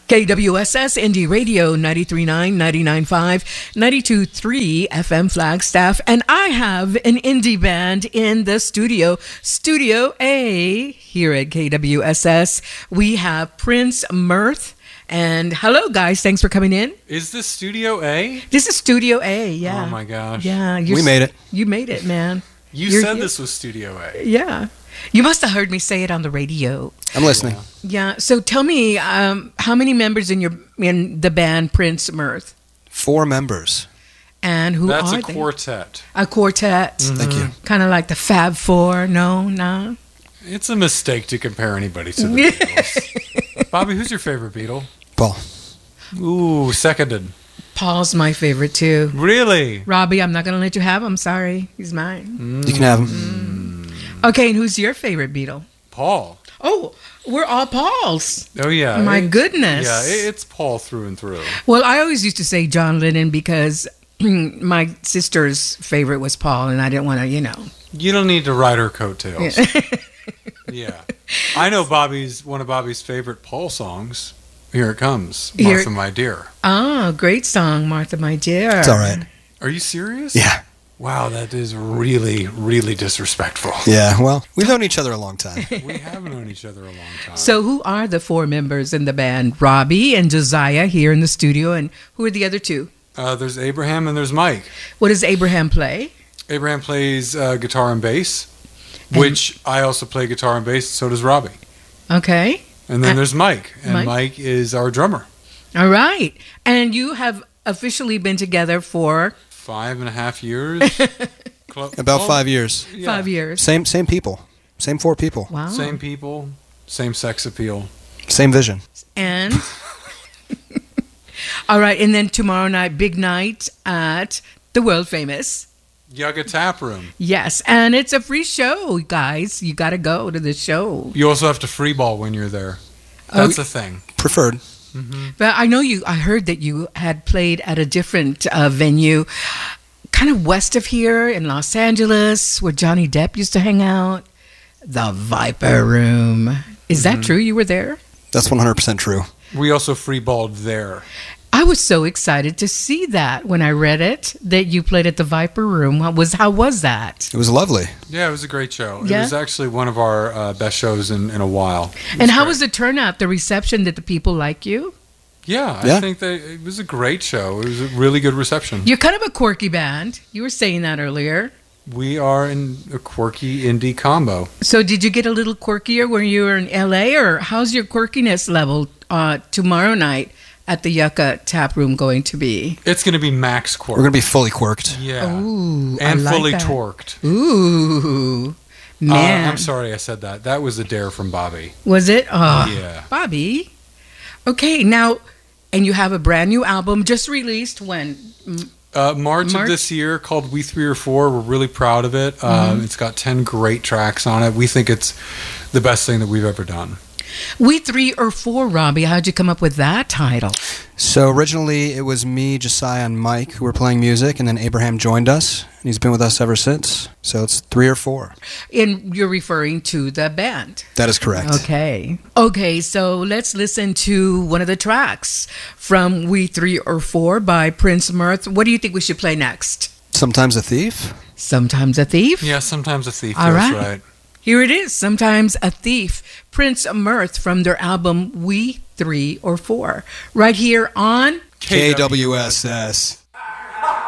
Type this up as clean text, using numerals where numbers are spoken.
KWSS Indie Radio 93.9, 99.5, 92.3 FM Flagstaff. And I have an indie band in the studio, Studio A, here at KWSS. We have Prince Mirth. And hello, guys. Thanks for coming in. Is this Studio A? This is Studio A, yeah. Oh, my gosh. Yeah. We made it. You made it, man. You said this was Studio A. Yeah. You must have heard me say it on the radio. I'm listening. Yeah. So tell me, how many members in the band Prince Mirth? 4 members. And who That's are a they? quartet. A quartet. Mm-hmm. Thank you. Kind of like the Fab Four. No. It's a mistake to compare anybody to the Beatles. Bobby, who's your favorite Beatle? Paul. Ooh, seconded. Paul's my favorite too. Really? Robbie, I'm not going to let you have him. Sorry. He's mine. You can have him. Okay, and who's your favorite Beatle? Paul. Oh, we're all Paul's. Oh, yeah. My goodness. Yeah, it's Paul through and through. Well, I always used to say John Lennon because my sister's favorite was Paul, and I didn't want to, You don't need to ride her coattails. Yeah. I know one of Bobby's favorite Paul songs. Here it comes. Martha, my dear. Oh, great song, Martha, my dear. It's all right. Are you serious? Yeah. Wow, that is really, really disrespectful. Yeah, well, we've known each other a long time. We have known each other a long time. So who are the 4 members in the band? Robbie and Josiah here in the studio, and who are the other 2? There's Abraham and there's Mike. What does Abraham play? Abraham plays guitar and bass, which I also play guitar and bass, so does Robbie. Okay. And then there's Mike, and Mike? Mike is our drummer. All right. And you have officially been together for 5.5 years. About 5 years. Yeah. 5 years. Same people. Same 4 people. Wow. Same people, same sex appeal. Same vision. And all right, and then tomorrow night, big night at the world famous Yucca Tap Room. Yes, and it's a free show, guys. You got to go to the show. You also have to free ball when you're there. That's a thing. Preferred. Mm-hmm. But I heard that you had played at a different venue, kind of west of here in Los Angeles, where Johnny Depp used to hang out. The Viper Room. Is that true? You were there? That's 100% true. We also free balled there. I was so excited to see that when I read it, that you played at the Viper Room. How was that? It was lovely. Yeah, it was a great show. Yeah? It was actually one of our best shows in a while. And how was the turnout, the reception? Did the people like you? Yeah, Yeah. I think that it was a great show. It was a really good reception. You're kind of a quirky band. You were saying that earlier. We are in a quirky indie combo. So did you get a little quirkier when you were in LA, or how's your quirkiness level tomorrow night at the Yucca Tap Room going to be? It's going to be max quirk. We're going to be fully quirked. Yeah. Ooh, I and like fully that. torqued. Ooh, man. I'm sorry I said that. That was a dare from Bobby. Was it? Yeah. Bobby. Okay, now, and you have a brand new album just released when? March of this year, called We 3 or 4. We're really proud of it. It's got 10 great tracks on it. We think it's the best thing that we've ever done. We 3 or 4, Robbie. How'd you come up with that title? So originally it was me, Josiah, and Mike who were playing music, and then Abraham joined us, and he's been with us ever since. So it's 3 or 4. And you're referring to the band. That is correct. Okay, so let's listen to one of the tracks from We 3 or 4 by Prince Mirth. What do you think we should play next? Sometimes a Thief. Sometimes a Thief? Yeah, sometimes a thief All feels right. right. Here it is, Sometimes a Thief, Prince Mirth from their album We 3 or 4, right here on KWSS.